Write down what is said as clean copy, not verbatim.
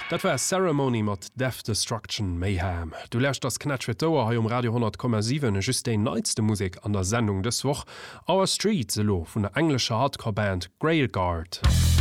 Dat war Ceremony mat Death Destruction Mayhem. Du lächt das Knetschwet Dauer ha um Radio 10,7 just de neizte Musik an der Sendung des Woch. Our Street selo vun der englische Hardcore-Band Grailguard.